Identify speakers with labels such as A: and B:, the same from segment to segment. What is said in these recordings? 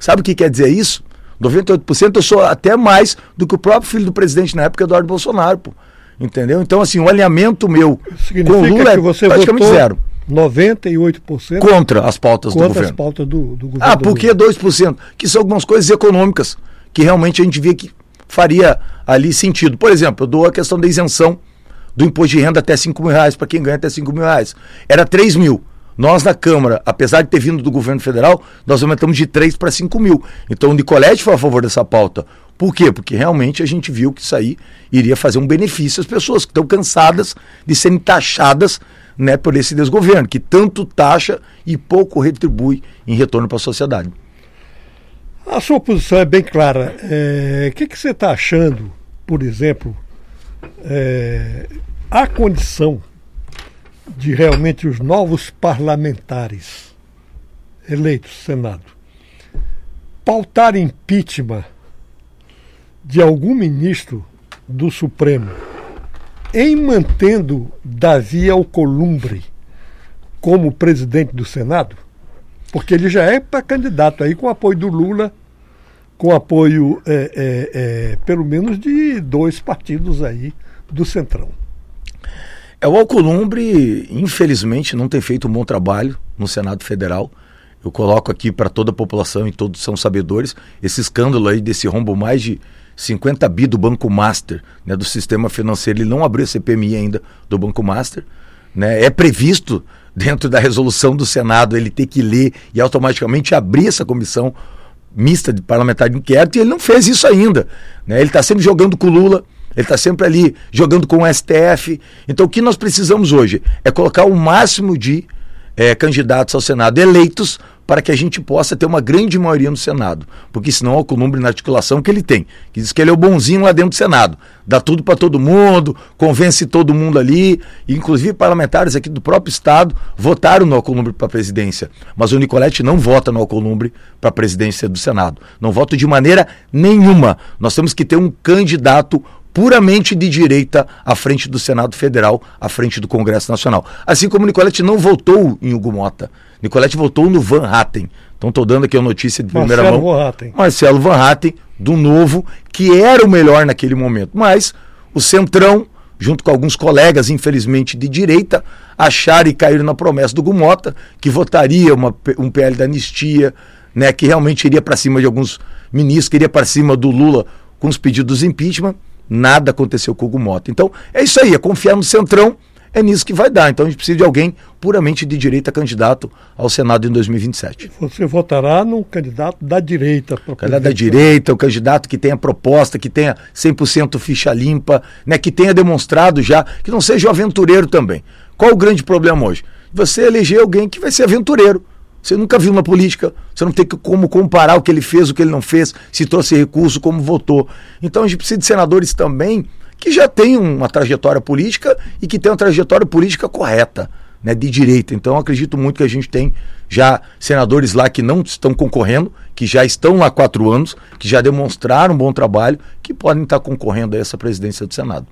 A: Sabe o que quer dizer isso? 98% eu sou até mais do que o próprio filho do presidente na época, Eduardo Bolsonaro, pô. Entendeu? Então, assim, o alinhamento meu com o Lula é praticamente zero.
B: 98%
A: contra as pautas do governo.
B: Contra as pautas do governo.
A: Ah, por que 2%? Que são algumas coisas econômicas que realmente a gente via que faria ali sentido. Por exemplo, eu dou a questão da isenção do imposto de renda até R$5.000, para quem ganha até R$5.000. Era 3 mil. Nós na Câmara, apesar de ter vindo do governo federal, nós aumentamos de 3 para 5 mil. Então o Nicolete foi a favor dessa pauta. Por quê? Porque realmente a gente viu que isso aí iria fazer um benefício às pessoas que estão cansadas de serem taxadas, né, por esse desgoverno, que tanto taxa e pouco retribui em retorno para a sociedade.
B: A sua posição é bem clara. O que você está achando, por exemplo, a condição de realmente os novos parlamentares eleitos no Senado pautar impeachment de algum ministro do Supremo em mantendo Davi Alcolumbre como presidente do Senado? Porque ele já é para candidato aí com apoio do Lula, com apoio pelo menos de 2 partidos aí do Centrão.
A: O Alcolumbre, infelizmente, não tem feito um bom trabalho no Senado Federal. Eu coloco aqui para toda a população e todos são sabedores, esse escândalo aí desse rombo mais de 50 bi do Banco Master, né, do sistema financeiro. Ele não abriu a CPMI ainda do Banco Master, né? É previsto dentro da resolução do Senado ele ter que ler e automaticamente abrir essa comissão mista de parlamentar de inquérito, e ele não fez isso ainda, né? Ele está sempre jogando com o Lula, ele está sempre ali jogando com o STF. Então o que nós precisamos hoje é colocar o máximo de candidatos ao Senado eleitos para que a gente possa ter uma grande maioria no Senado, porque senão o Alcolumbre, na articulação que ele tem, que diz que ele é o bonzinho lá dentro do Senado, dá tudo para todo mundo, convence todo mundo ali, inclusive parlamentares aqui do próprio estado votaram no Alcolumbre para a presidência, mas o Nicolete não vota no Alcolumbre para a presidência do Senado, não vota de maneira nenhuma. Nós temos que ter um candidato puramente de direita à frente do Senado Federal, à frente do Congresso Nacional. Assim como o Nicolete não votou em Hugo Mota. Nicolete votou no Van Hatten. Então estou dando aqui a notícia de primeira mão. Marcelo Van Hatten, do Novo, que era o melhor naquele momento. Mas o Centrão, junto com alguns colegas, infelizmente, de direita, acharam e caíram na promessa do Hugo Mota, que votaria um PL da anistia, né, que realmente iria para cima de alguns ministros, que iria para cima do Lula com os pedidos de impeachment. Nada aconteceu com o Hugo Mota. Então, é isso aí, é confiar no Centrão, é nisso que vai dar. Então, a gente precisa de alguém puramente de direita candidato ao Senado em 2027.
B: Você votará num candidato da direita?
A: Candidato da direita, o candidato que tenha proposta, que tenha 100% ficha limpa, né, que tenha demonstrado já, que não seja um aventureiro também. Qual o grande problema hoje? Você eleger alguém que vai ser aventureiro. Você nunca viu na política, você não tem como comparar o que ele fez, o que ele não fez, se trouxe recurso, como votou. Então a gente precisa de senadores também que já têm uma trajetória política e que tenham uma trajetória política correta, né, de direita. Então eu acredito muito que a gente tem já senadores lá que não estão concorrendo, que já estão lá há 4 anos, que já demonstraram um bom trabalho, que podem estar concorrendo a essa presidência do Senado.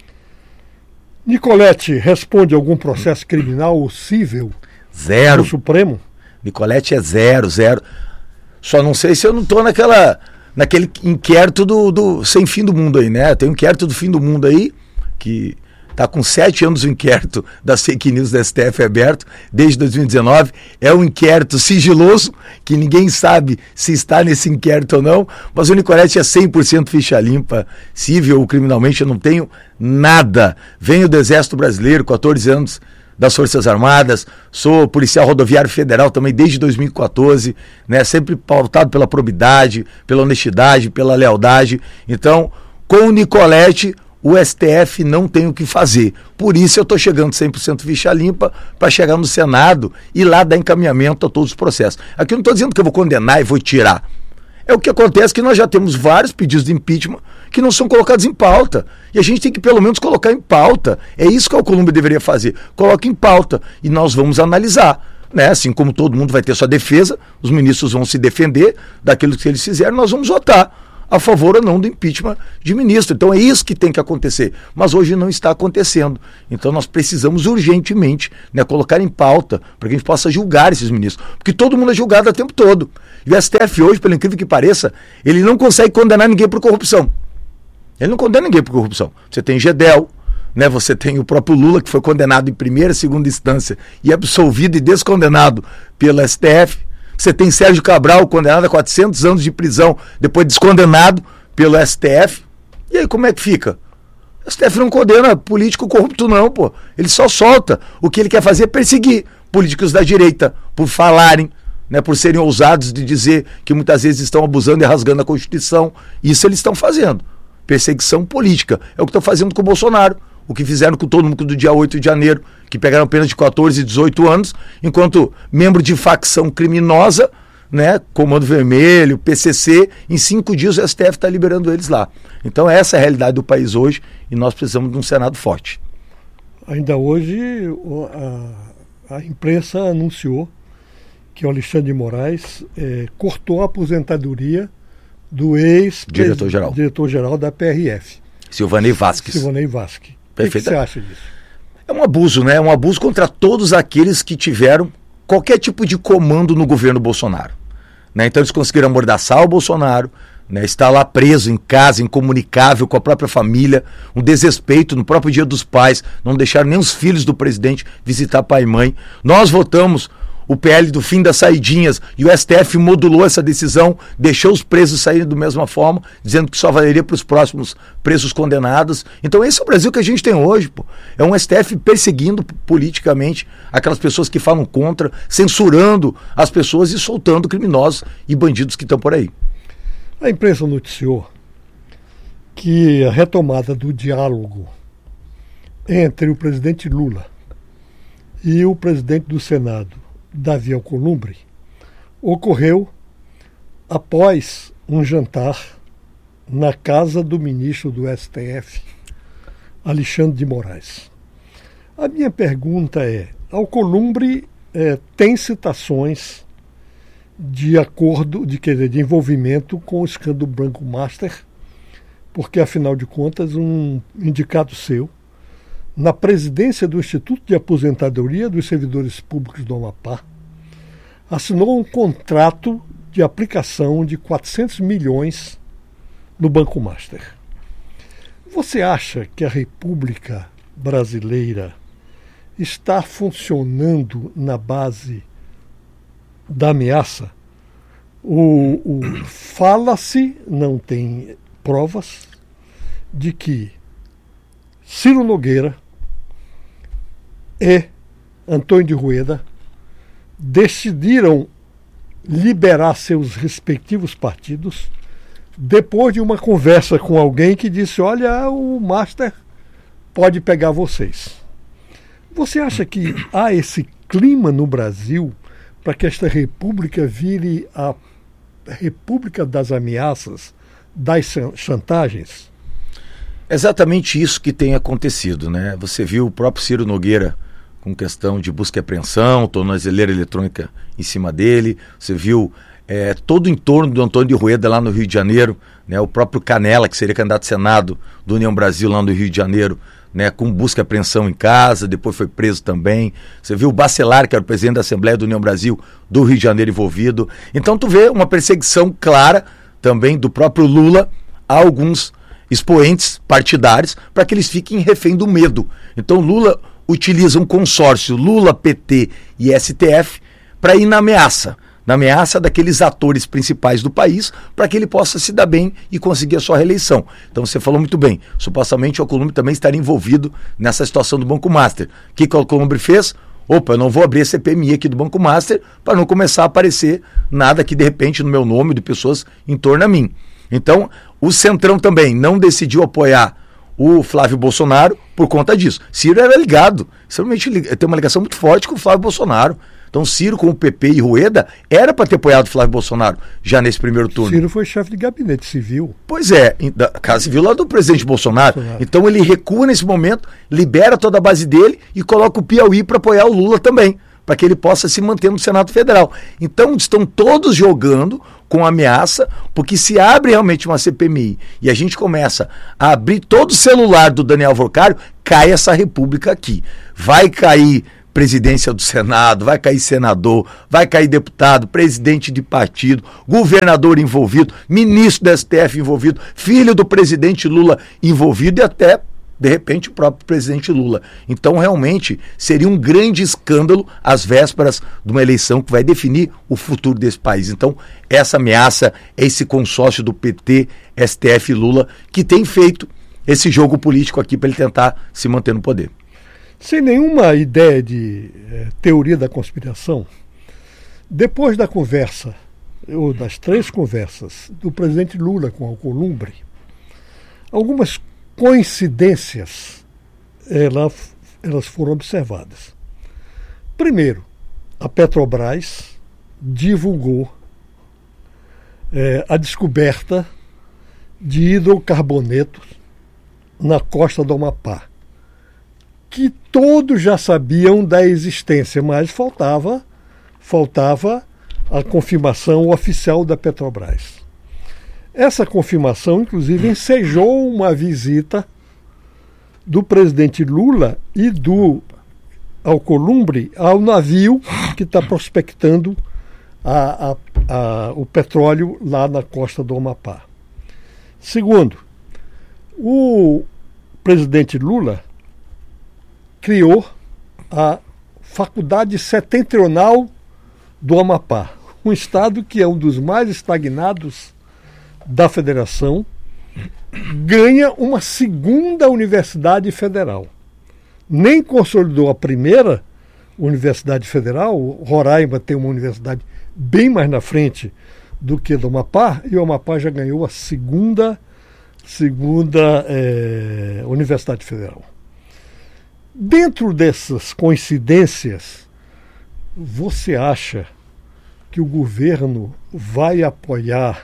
B: Nicolete responde algum processo criminal ou cível?
A: Zero.
B: No Supremo?
A: Nicolete é 0. Só não sei se eu não estou naquele inquérito do sem fim do mundo aí, né? Tem um inquérito do fim do mundo aí, que está com 7 anos o inquérito das fake news da STF aberto, desde 2019. É um inquérito sigiloso, que ninguém sabe se está nesse inquérito ou não, mas o Nicolete é 100% ficha limpa, civil ou criminalmente, eu não tenho nada. Venho do Exército Brasileiro, 14 anos das Forças Armadas, sou policial rodoviário federal também desde 2014, né, sempre pautado pela probidade, pela honestidade, pela lealdade. Então, com o Nicolete, o STF não tem o que fazer. Por isso eu estou chegando 100% ficha limpa para chegar no Senado e lá dar encaminhamento a todos os processos. Aqui eu não estou dizendo que eu vou condenar e vou tirar. É o que acontece, que nós já temos vários pedidos de impeachment que não são colocados em pauta. E a gente tem que pelo menos colocar em pauta. É isso que o Alcolumbre deveria fazer. Coloca em pauta e nós vamos analisar. Né? Assim como todo mundo vai ter sua defesa, os ministros vão se defender daquilo que eles fizeram, nós vamos votar. a favor ou não do impeachment de ministro. Então é isso que tem que acontecer. Mas hoje não está acontecendo. Então nós precisamos urgentemente, né, colocar em pauta para que a gente possa julgar esses ministros. Porque todo mundo é julgado o tempo todo. E o STF hoje, pelo incrível que pareça, ele não consegue condenar ninguém por corrupção. Ele não condena ninguém por corrupção. Você tem Gedel, né, você tem o próprio Lula, que foi condenado em primeira e segunda instância e absolvido e descondenado pelo STF. Você tem Sérgio Cabral, condenado a 400 anos de prisão, depois descondenado pelo STF. E aí como é que fica? O STF não condena político corrupto não, pô. Ele só solta. O que ele quer fazer é perseguir políticos da direita por falarem, né, por serem ousados de dizer que muitas vezes estão abusando e rasgando a Constituição. Isso eles estão fazendo. Perseguição política. É o que estão fazendo com o Bolsonaro. O que fizeram com todo mundo do dia 8 de janeiro, que pegaram apenas de 14 e 18 anos, enquanto membro de facção criminosa, né, Comando Vermelho, PCC, em 5 dias o STF está liberando eles lá. Então essa é a realidade do país hoje e nós precisamos de um Senado forte.
B: Ainda hoje a imprensa anunciou que o Alexandre de Moraes cortou a aposentadoria do ex-diretor-geral da PRF.
A: Silvanei Vasquez.
B: O que você acha disso?
A: É um abuso, né? É um abuso contra todos aqueles que tiveram qualquer tipo de comando no governo Bolsonaro. Né? Então eles conseguiram amordaçar o Bolsonaro, né? Está lá preso em casa, incomunicável com a própria família, um desrespeito no próprio Dia dos Pais, não deixaram nem os filhos do presidente visitar pai e mãe. Nós votamos o PL do fim das saidinhas e o STF modulou essa decisão, deixou os presos saírem da mesma forma, dizendo que só valeria para os próximos presos condenados. Então esse é o Brasil que a gente tem hoje, pô. É um STF perseguindo politicamente aquelas pessoas que falam contra, censurando as pessoas e soltando criminosos e bandidos que estão por aí.
B: A imprensa noticiou que a retomada do diálogo entre o presidente Lula e o presidente do Senado, Davi Alcolumbre, ocorreu após um jantar na casa do ministro do STF, Alexandre de Moraes. A minha pergunta é, Alcolumbre tem citações de acordo, de envolvimento com o escândalo Banco Master, porque afinal de contas um indicado seu na presidência do Instituto de Aposentadoria dos Servidores Públicos do Amapá, assinou um contrato de aplicação de 400 milhões no Banco Master. Você acha que a República Brasileira está funcionando na base da ameaça? Fala-se, não tem provas, de que Ciro Nogueira e Antônio de Rueda decidiram liberar seus respectivos partidos depois de uma conversa com alguém que disse, olha, o Master pode pegar vocês. Você acha que há esse clima no Brasil para que esta república vire a república das ameaças, das chantagens?
A: Exatamente isso que tem acontecido, né? Você viu o próprio Ciro Nogueira com questão de busca e apreensão, tornozeleira eletrônica em cima dele. Você viu todo o entorno do Antônio de Rueda lá no Rio de Janeiro, né? O próprio Canela, que seria candidato a Senado do União Brasil lá no Rio de Janeiro, né? Com busca e apreensão em casa, depois foi preso também. Você viu o Bacelar, que era o presidente da Assembleia do União Brasil do Rio de Janeiro, envolvido. Então tu vê uma perseguição clara também do próprio Lula a alguns expoentes partidários para que eles fiquem refém do medo. Então Lula utiliza um consórcio Lula, PT e STF para ir na ameaça daqueles atores principais do país para que ele possa se dar bem e conseguir a sua reeleição. Então você falou muito bem, supostamente o Alcolumbre também estaria envolvido nessa situação do Banco Master. O que o Alcolumbre fez? Opa, eu não vou abrir a CPMI aqui do Banco Master para não começar a aparecer nada aqui de repente no meu nome de pessoas em torno a mim. Então, o Centrão também não decidiu apoiar o Flávio Bolsonaro por conta disso. Ciro era ligado, tem uma ligação muito forte com o Flávio Bolsonaro. Então Ciro com o PP e Rueda era para ter apoiado o Flávio Bolsonaro já nesse primeiro turno.
B: Ciro foi chefe de gabinete civil.
A: Pois é, da Casa Civil lá do presidente Bolsonaro. Então ele recua nesse momento, libera toda a base dele e coloca o Piauí para apoiar o Lula também, para que ele possa se manter no Senado Federal. Então estão todos jogando com ameaça, porque se abre realmente uma CPMI e a gente começa a abrir todo o celular do Daniel Alvorcário, cai essa república aqui. Vai cair presidência do Senado, vai cair senador, vai cair deputado, presidente de partido, governador envolvido, ministro do STF envolvido, filho do presidente Lula envolvido e até, de repente, o próprio presidente Lula. Então, realmente, seria um grande escândalo às vésperas de uma eleição que vai definir o futuro desse país. Então, essa ameaça é esse consórcio do PT, STF e Lula, que tem feito esse jogo político aqui para ele tentar se manter no poder.
B: Sem nenhuma ideia de teoria da conspiração, depois da conversa, ou das 3 conversas do presidente Lula com Alcolumbre, algumas coincidências elas foram observadas. Primeiro, a Petrobras divulgou a descoberta de hidrocarbonetos na costa do Amapá, que todos já sabiam da existência, mas faltava a confirmação oficial da Petrobras. Essa confirmação, inclusive, ensejou uma visita do presidente Lula e do Alcolumbre ao navio que está prospectando o petróleo lá na costa do Amapá. Segundo, o presidente Lula criou a Faculdade Setentrional do Amapá, um estado que é um dos mais estagnados da federação, ganha uma segunda universidade federal. Nem consolidou a primeira universidade federal, Roraima tem uma universidade bem mais na frente do que do Amapá, e o Amapá já ganhou a segunda universidade federal. Dentro dessas coincidências, você acha que o governo vai apoiar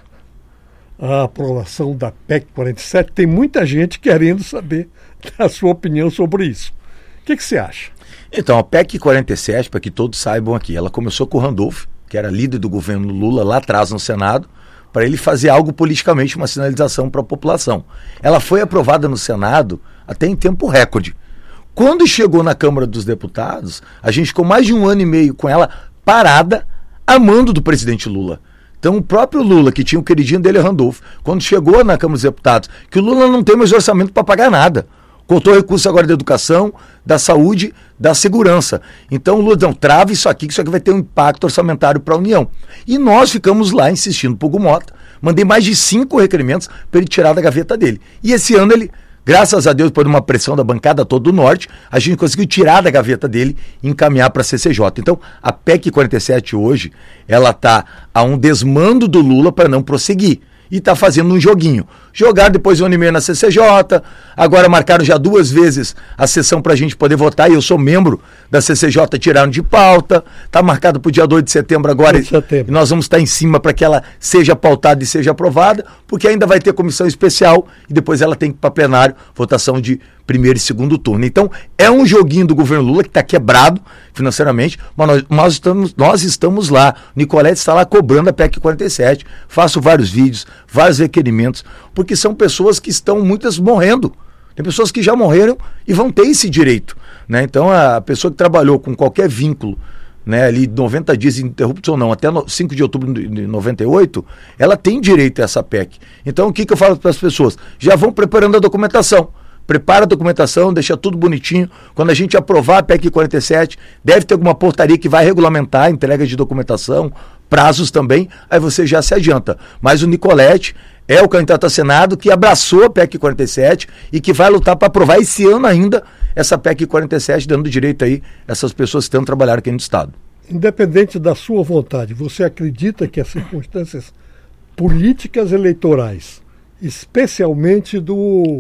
B: a aprovação da PEC 47? Tem muita gente querendo saber a sua opinião sobre isso. O que você acha?
A: Então, a PEC 47, para que todos saibam aqui, ela começou com o Randolph, que era líder do governo Lula lá atrás no Senado, para ele fazer algo politicamente, uma sinalização para a população. Ela foi aprovada no Senado até em tempo recorde. Quando chegou na Câmara dos Deputados, a gente ficou mais de 1 ano e meio com ela parada, a mando do presidente Lula. Então o próprio Lula, que tinha o queridinho dele, Randolph, quando chegou na Câmara dos Deputados, que o Lula não tem mais orçamento para pagar nada. Cortou recurso agora da educação, da saúde, da segurança. Então o Lula disse, trava isso aqui, que isso aqui vai ter um impacto orçamentário para a União. E nós ficamos lá insistindo para o Hugo Mota. Mandei mais de 5 requerimentos para ele tirar da gaveta dele. E esse ano ele, graças a Deus, por uma pressão da bancada toda do Norte, a gente conseguiu tirar da gaveta dele e encaminhar para a CCJ. Então, a PEC 47 hoje, ela está a um desmando do Lula para não prosseguir. E está fazendo um joguinho. Jogaram depois 1 ano e meio na CCJ, agora marcaram já 2 vezes a sessão para a gente poder votar, e eu sou membro da CCJ, tiraram de pauta, está marcado para o dia 2 de setembro agora, e nós vamos estar em cima para que ela seja pautada e seja aprovada, porque ainda vai ter comissão especial, e depois ela tem que ir para plenário, votação de primeiro e segundo turno. Então, é um joguinho do governo Lula que está quebrado financeiramente, mas nós estamos lá. Nicolete está lá cobrando a PEC 47. Faço vários vídeos, vários requerimentos, porque são pessoas que estão, muitas morrendo. Tem pessoas que já morreram e vão ter esse direito, né? Então, a pessoa que trabalhou com qualquer vínculo, né, ali 90 dias ininterruptos ou não, até 5 de outubro de 98, ela tem direito a essa PEC. Então, o que eu falo para as pessoas? Já vão preparando a documentação. Prepara a documentação, deixa tudo bonitinho. Quando a gente aprovar a PEC 47, deve ter alguma portaria que vai regulamentar a entrega de documentação, prazos também, aí você já se adianta. Mas o Nicolete é o candidato a Senado que abraçou a PEC 47 e que vai lutar para aprovar esse ano ainda essa PEC 47, dando direito aí a essas pessoas que estão trabalhando aqui no Estado.
B: Independente da sua vontade, você acredita que as circunstâncias políticas eleitorais, especialmente do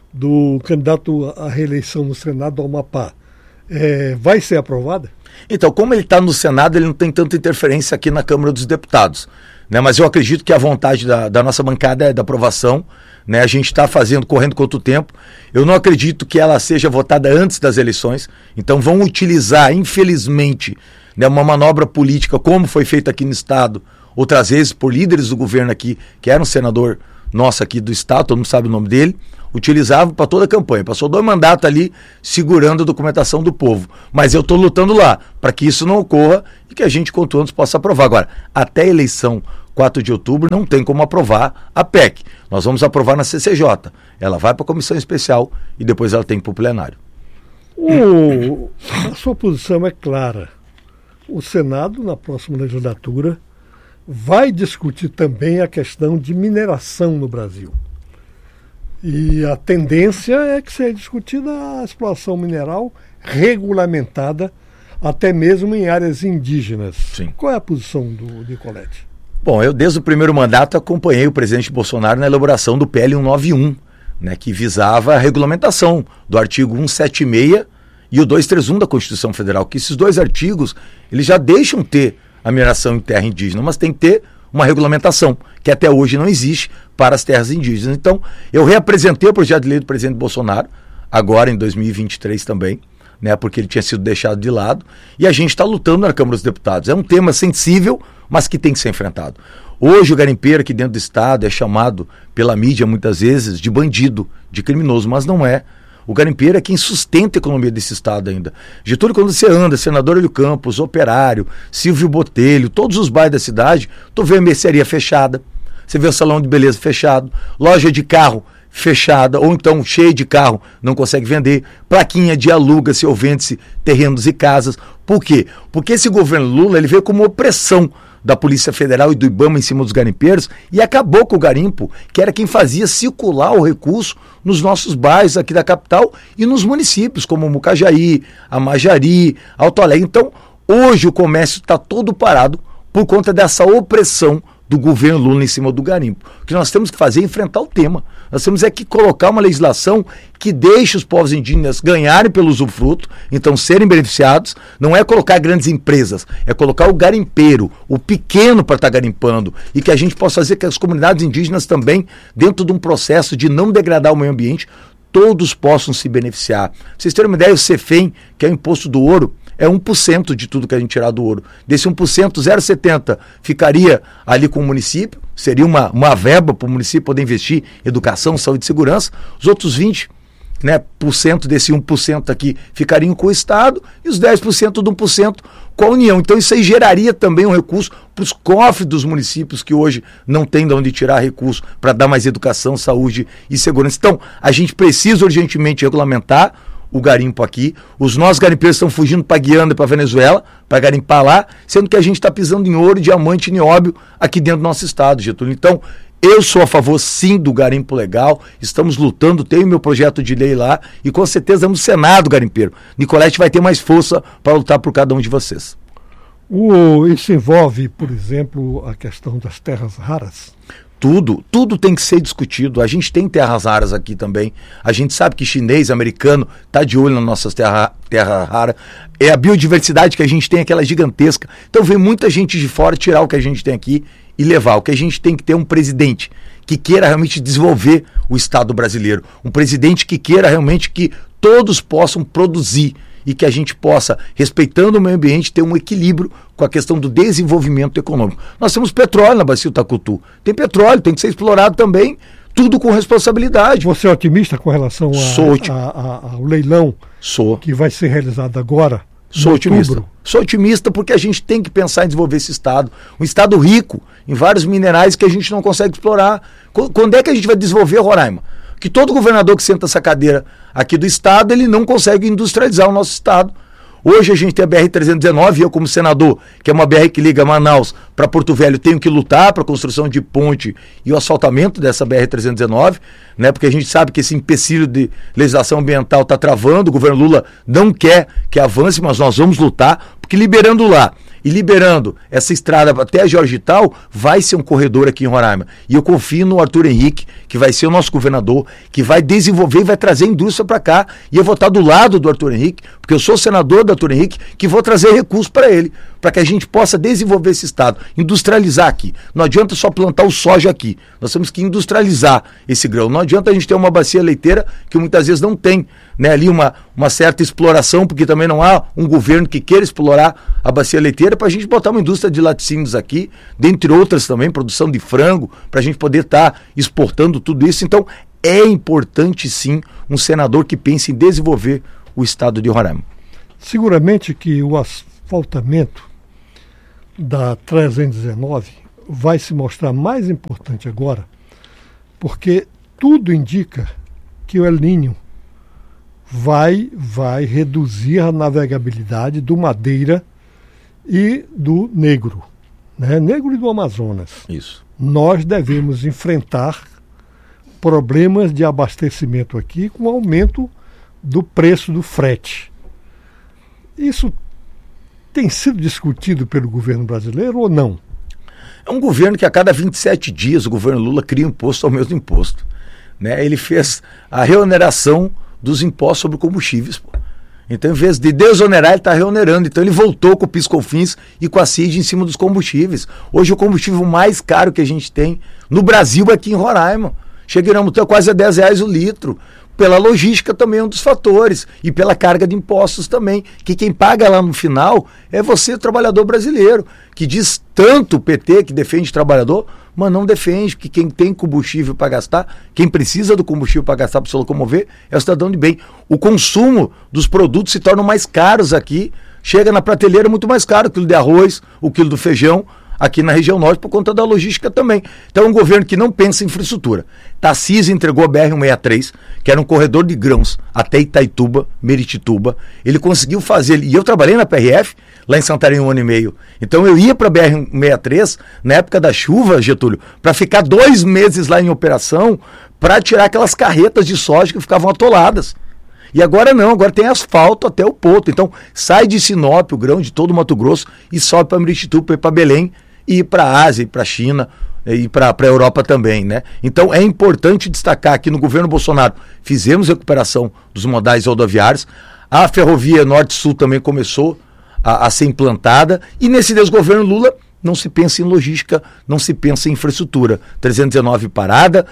B: candidato à reeleição no Senado do Amapá, vai ser aprovada?
A: Então, como ele está no Senado, ele não tem tanta interferência aqui na Câmara dos Deputados, né? Mas eu acredito que a vontade da nossa bancada é da aprovação, né? A gente está correndo contra o tempo. Eu não acredito que ela seja votada antes das eleições, então vão utilizar, infelizmente, né, uma manobra política, como foi feito aqui no Estado, outras vezes por líderes do governo aqui, que era um senador nosso aqui do estado, todo mundo sabe o nome dele, utilizavam para toda a campanha. Passou 2 mandatos ali segurando a documentação do povo. Mas eu estou lutando lá para que isso não ocorra e que a gente, quanto antes, possa aprovar. Agora, até a eleição 4 de outubro não tem como aprovar a PEC. Nós vamos aprovar na CCJ. Ela vai para a comissão especial e depois ela tem para o plenário.
B: A sua posição é clara. O Senado, na próxima legislatura, vai discutir também a questão de mineração no Brasil. E a tendência é que seja discutida a exploração mineral regulamentada, até mesmo em áreas indígenas.
A: Sim.
B: Qual é a posição do Nicoletti?
A: Bom, eu desde o primeiro mandato acompanhei o presidente Bolsonaro na elaboração do PL 191, né, que visava a regulamentação do artigo 176 e o 231 da Constituição Federal, que esses 2 artigos eles já deixam ter a mineração em terra indígena, mas tem que ter uma regulamentação, que até hoje não existe para as terras indígenas. Então, eu reapresentei o projeto de lei do presidente Bolsonaro, agora em 2023 também, né, porque ele tinha sido deixado de lado, e a gente está lutando na Câmara dos Deputados. É um tema sensível, mas que tem que ser enfrentado. Hoje o garimpeiro aqui dentro do estado é chamado pela mídia muitas vezes de bandido, de criminoso, mas não é. O garimpeiro é quem sustenta a economia desse estado ainda. Getúlio, quando você anda, senador Hélio Campos, Operário, Silvio Botelho, todos os bairros da cidade, tu vê a mercearia fechada, você vê o salão de beleza fechado, loja de carro fechada, ou então cheia de carro, não consegue vender, plaquinha de aluga-se ou vende-se terrenos e casas. Por quê? Porque esse governo Lula ele veio como opressão da Polícia Federal e do IBAMA em cima dos garimpeiros e acabou com o garimpo, que era quem fazia circular o recurso nos nossos bairros aqui da capital e nos municípios, como Mucajaí, Amajari, Alto Alegre. Então, hoje o comércio está todo parado por conta dessa opressão do governo Lula em cima do garimpo. O que nós temos que fazer é enfrentar o tema. Nós temos é que colocar uma legislação que deixe os povos indígenas ganharem pelo usufruto, então serem beneficiados. Não é colocar grandes empresas, é colocar o garimpeiro, o pequeno para estar garimpando, e que a gente possa fazer que as comunidades indígenas também, dentro de um processo de não degradar o meio ambiente, todos possam se beneficiar. Pra vocês terem uma ideia, o CEFEM, que é o imposto do ouro, é 1% de tudo que a gente tirar do ouro. Desse 1%, 0,70% ficaria ali com o município, seria uma verba para o município poder investir em educação, saúde e segurança. Os outros 20%, né, desse 1% aqui ficariam com o Estado e os 10% do 1% com a União. Então isso aí geraria também um recurso para os cofres dos municípios que hoje não tem de onde tirar recurso para dar mais educação, saúde e segurança. Então a gente precisa urgentemente regulamentar o garimpo aqui. Os nossos garimpeiros estão fugindo para Guiana e para Venezuela para garimpar lá, sendo que a gente está pisando em ouro, diamante e nióbio aqui dentro do nosso estado, Getúlio. Então, eu sou a favor sim do garimpo legal, estamos lutando, tenho meu projeto de lei lá e com certeza no Senado, garimpeiro, Nicoletti vai ter mais força para lutar por cada um de vocês.
B: Isso envolve, por exemplo, a questão das terras raras?
A: Tudo tem que ser discutido. A gente tem terras raras aqui também. A gente sabe que chinês, americano, está de olho nas nossas terra rara. É a biodiversidade que a gente tem, aquela gigantesca. Então vem muita gente de fora tirar o que a gente tem aqui e levar. O que a gente tem que ter é um presidente que queira realmente desenvolver o Estado brasileiro. Um presidente que queira realmente que todos possam produzir e que a gente possa, respeitando o meio ambiente, ter um equilíbrio com a questão do desenvolvimento econômico. Nós temos petróleo na Bacia do Tacutu. Tem petróleo, tem que ser explorado também, tudo com responsabilidade.
B: Você é otimista com relação ao leilão que vai ser realizado agora?
A: Sou otimista. Sou otimista porque a gente tem que pensar em desenvolver esse estado. Um estado rico em vários minerais que a gente não consegue explorar. Quando é que a gente vai desenvolver Roraima? Que todo governador que senta essa cadeira aqui do estado, ele não consegue industrializar o nosso estado. Hoje a gente tem a BR-319, e eu como senador, que é uma BR que liga Manaus para Porto Velho, tenho que lutar para a construção de ponte e o asfaltamento dessa BR-319, né, porque a gente sabe que esse empecilho de legislação ambiental está travando, o governo Lula não quer que avance, mas nós vamos lutar, porque liberando lá e liberando essa estrada até a Georgital, vai ser um corredor aqui em Roraima. E eu confio no Arthur Henrique, que vai ser o nosso governador, que vai desenvolver e vai trazer a indústria para cá. E eu vou estar do lado do Arthur Henrique, porque Porque eu sou o senador da Arthur Henrique que vou trazer recursos para ele, para que a gente possa desenvolver esse estado, industrializar aqui. Não adianta só plantar o soja aqui, nós temos que industrializar esse grão. Não adianta a gente ter uma bacia leiteira que muitas vezes não tem, né, ali uma certa exploração, porque também não há um governo que queira explorar a bacia leiteira, para a gente botar uma indústria de laticínios aqui, dentre outras também, produção de frango, para a gente poder estar exportando tudo isso. Então, é importante sim um senador que pense em desenvolver o estado de Roraima.
B: Seguramente que o asfaltamento da 319 vai se mostrar mais importante agora, porque tudo indica que o El Niño vai reduzir a navegabilidade do Madeira e do Negro, né? Negro e do Amazonas.
A: Isso.
B: Nós devemos enfrentar problemas de abastecimento aqui com o aumento do preço do frete. Isso tem sido discutido pelo governo brasileiro ou não?
A: É um governo que a cada 27 dias o governo Lula cria imposto ao mesmo imposto, né? Ele fez a reoneração dos impostos sobre combustíveis, pô. Então, em vez de desonerar, ele está reonerando. Então, ele voltou com o PIS/COFINS e com a CID em cima dos combustíveis. Hoje, o combustível mais caro que a gente tem no Brasil é aqui em Roraima. Chegamos a quase a R$10 o litro. Pela logística também é um dos fatores. E pela carga de impostos também. Que quem paga lá no final é você, trabalhador brasileiro. Que diz tanto o PT que defende o trabalhador, mas não defende que quem tem combustível para gastar, quem precisa do combustível para gastar para se locomover, é o cidadão de bem. O consumo dos produtos se torna mais caros aqui. Chega na prateleira muito mais caro o quilo de arroz, o quilo do feijão, aqui na região norte, por conta da logística também. Então é um governo que não pensa em infraestrutura. Tarcísio entregou a BR-163, que era um corredor de grãos até Itaituba, Meritituba. Ele conseguiu fazer, e eu trabalhei na PRF, lá em Santarém 1 ano e meio. Então eu ia para a BR-163, na época da chuva, Getúlio, para ficar 2 meses lá em operação, para tirar aquelas carretas de soja que ficavam atoladas. E agora não, agora tem asfalto até o Porto. Então sai de Sinop, o grão de todo o Mato Grosso, e sobe para Meritituba, para Belém, e ir para a Ásia, ir para a China, e para a Europa também, né? Então é importante destacar que no governo Bolsonaro fizemos recuperação dos modais rodoviários, a ferrovia Norte-Sul também começou a ser implantada, e nesse desgoverno Lula não se pensa em logística, não se pensa em infraestrutura. 319 parada,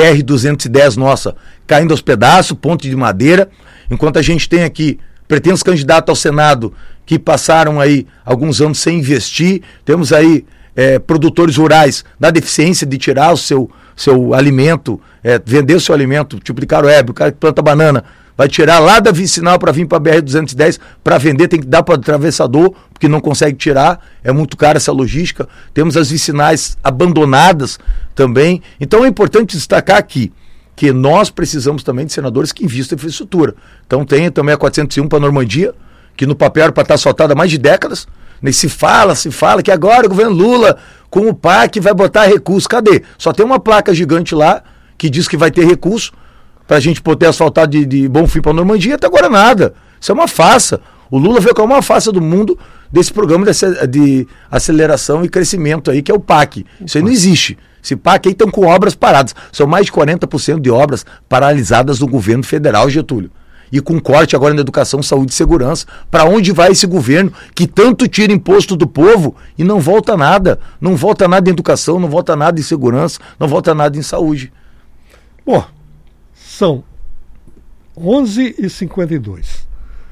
A: BR-210 nossa caindo aos pedaços, ponte de madeira, enquanto a gente tem aqui pretensos candidatos ao Senado que passaram aí alguns anos sem investir, temos aí produtores rurais na deficiência de tirar o seu alimento, vender o seu alimento, tipo de Caroebe, o cara que planta banana, vai tirar lá da vicinal para vir para a BR-210 para vender, tem que dar para o atravessador, porque não consegue tirar, é muito cara essa logística. Temos as vicinais abandonadas também. Então é importante destacar aqui que nós precisamos também de senadores que investam em infraestrutura. Então tem também a 401 para a Normandia, que no papel era para estar asfaltada há mais de décadas. Se fala que agora o governo Lula, com o PAC, vai botar recurso. Cadê? Só tem uma placa gigante lá que diz que vai ter recurso para a gente poder asfaltar de Bonfim para Normandia, até agora nada. Isso é uma farsa. O Lula veio com a maior farsa do mundo desse programa de aceleração e crescimento aí, que é o PAC. Isso aí não existe. Esse PAC aí estão com obras paradas. São mais de 40% de obras paralisadas no governo federal, Getúlio. E com corte agora na educação, saúde e segurança. Para onde vai esse governo que tanto tira imposto do povo e não volta nada? Não volta nada em educação, não volta nada em segurança, não volta nada em saúde.
B: Bom, são 11h52.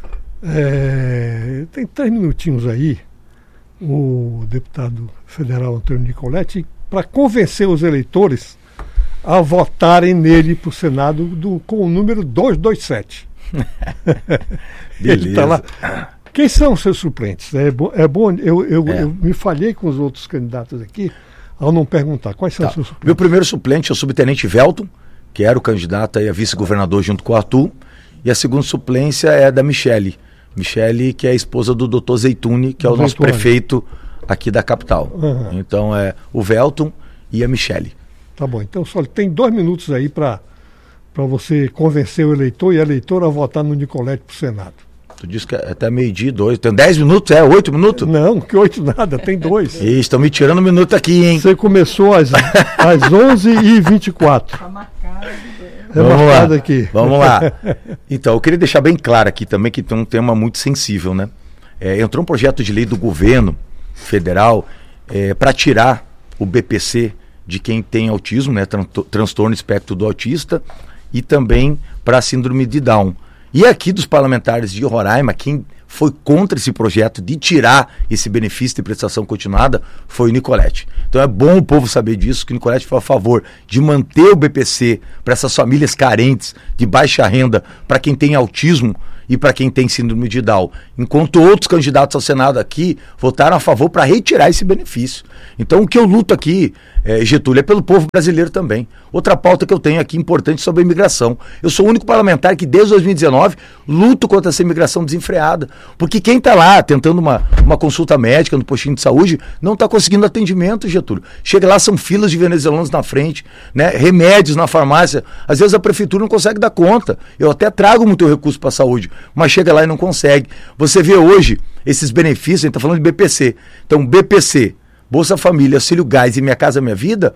B: Tem 3 minutinhos aí, o deputado federal Antônio Nicoletti, para convencer os eleitores a votarem nele para o Senado com o número 227.
A: Beleza.
B: Tá lá. Quem são os seus suplentes? É bom, eu me falhei com os outros candidatos aqui ao não perguntar. Quais são os seus suplentes?
A: Meu primeiro suplente é o subtenente Velton, que era o candidato aí a vice-governador junto com o Arthur, e a segunda suplência é da Michele, que é a esposa do doutor Zeituni, que é o nosso prefeito aqui da capital. Uhum. Então é o Velton e a Michele.
B: Tá bom, então só tem 2 minutos aí para você convencer o eleitor e a eleitora a votar no Nicoletti para o Senado.
A: Tu disse que é até meio-dia, 2. Tem 10 minutos? 8 minutos?
B: Não, que 8 nada, tem 2.
A: Estão me tirando um minuto aqui, hein?
B: Você começou às 11h24. Tá marcado.
A: Vamos lá. Então, eu queria deixar bem claro aqui também que tem um tema muito sensível, né? Entrou um projeto de lei do governo federal para tirar o BPC de quem tem autismo, né? Transtorno espectro do autista, e também para a síndrome de Down. E aqui dos parlamentares de Roraima, quem foi contra esse projeto de tirar esse benefício de prestação continuada foi o Nicolete. Então é bom o povo saber disso, que o Nicolete foi a favor de manter o BPC para essas famílias carentes, de baixa renda, para quem tem autismo e para quem tem síndrome de Down. Enquanto outros candidatos ao Senado aqui votaram a favor para retirar esse benefício. Então o que eu luto aqui, Getúlio, é pelo povo brasileiro também. Outra pauta que eu tenho aqui importante sobre a imigração. Eu sou o único parlamentar que desde 2019 luto contra essa imigração desenfreada. Porque quem está lá tentando uma consulta médica no postinho de saúde não está conseguindo atendimento, Getúlio. Chega lá, são filas de venezuelanos na frente, né? Remédios na farmácia. Às vezes a prefeitura não consegue dar conta. Eu até trago muito recurso para a saúde, mas chega lá e não consegue. Você vê hoje esses benefícios, a gente está falando de BPC. Então, BPC, Bolsa Família, Auxílio Gás e Minha Casa Minha Vida,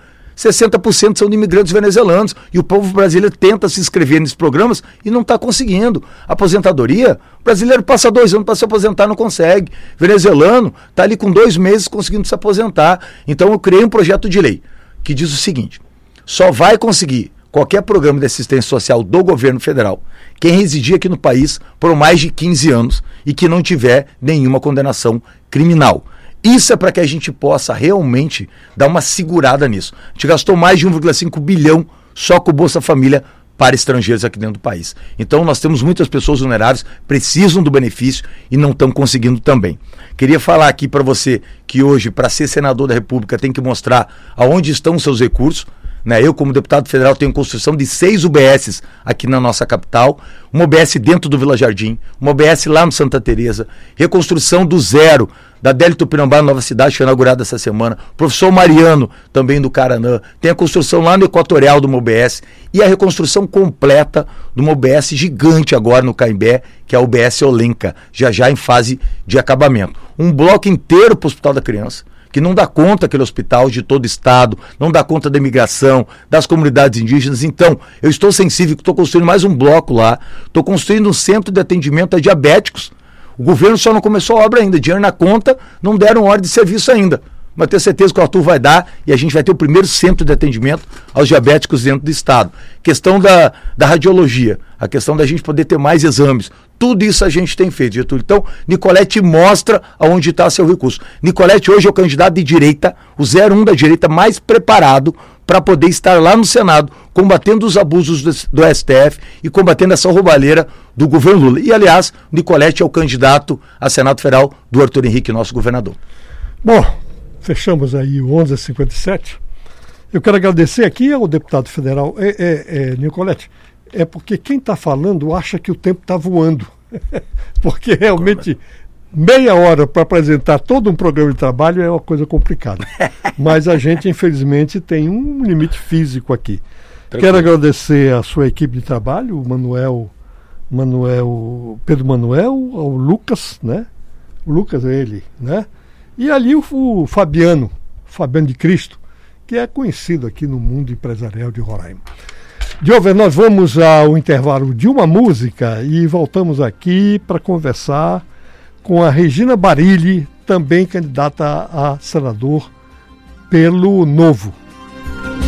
A: 60% são de imigrantes venezuelanos. E o povo brasileiro tenta se inscrever nesses programas e não está conseguindo. Aposentadoria, o brasileiro passa 2 anos para se aposentar, não consegue. Venezuelano está ali com 2 meses conseguindo se aposentar. Então eu criei um projeto de lei que diz o seguinte: só vai conseguir qualquer programa de assistência social do governo federal quem residir aqui no país por mais de 15 anos e que não tiver nenhuma condenação criminal. Isso é para que a gente possa realmente dar uma segurada nisso. A gente gastou mais de 1,5 bilhão só com o Bolsa Família para estrangeiros aqui dentro do país. Então nós temos muitas pessoas vulneráveis, precisam do benefício e não estão conseguindo também. Queria falar aqui para você que hoje, para ser senador da República, tem que mostrar aonde estão os seus recursos. Eu, como deputado federal, tenho construção de 6 UBSs aqui na nossa capital, uma UBS dentro do Vila Jardim, uma UBS lá no Santa Teresa, reconstrução do zero da Délio Tupinambá, Nova Cidade, foi inaugurada essa semana, professor Mariano, também do Caranã, tem a construção lá no Equatorial de uma UBS e a reconstrução completa de uma UBS gigante agora no Caimbé, que é a UBS Olenca, já em fase de acabamento. Um bloco inteiro para o Hospital da Criança, que não dá conta aquele hospital de todo o estado, não dá conta da imigração, das comunidades indígenas. Então, eu estou sensível que estou construindo mais um bloco lá, estou construindo um centro de atendimento a diabéticos. O governo só não começou a obra ainda, dinheiro na conta, não deram ordem de serviço ainda. Mas tenho certeza que o Arthur vai dar e a gente vai ter o primeiro centro de atendimento aos diabéticos dentro do estado. Questão da radiologia, a questão da gente poder ter mais exames. Tudo isso a gente tem feito, Getúlio. Então, Nicolete mostra aonde está seu recurso. Nicolete hoje é o candidato de direita, o 01 da direita mais preparado para poder estar lá no Senado, combatendo os abusos do STF e combatendo essa roubalheira do governo Lula. E, aliás, Nicolete é o candidato a Senado Federal do Arthur Henrique, nosso governador.
B: Bom, fechamos aí o 11h57. Eu quero agradecer aqui ao deputado federal. Nicolete, é porque quem está falando acha que o tempo está voando. Porque realmente meia hora para apresentar todo um programa de trabalho é uma coisa complicada. Mas a gente, infelizmente, tem um limite físico aqui. Tranquilo. Quero agradecer a sua equipe de trabalho, o Pedro Manuel, ao Lucas, né? O Lucas é ele, né? E ali o Fabiano de Cristo, que é conhecido aqui no mundo empresarial de Roraima. Diover, nós vamos ao intervalo de uma música e voltamos aqui para conversar com a Regina Barilli, também candidata a senador pelo Novo.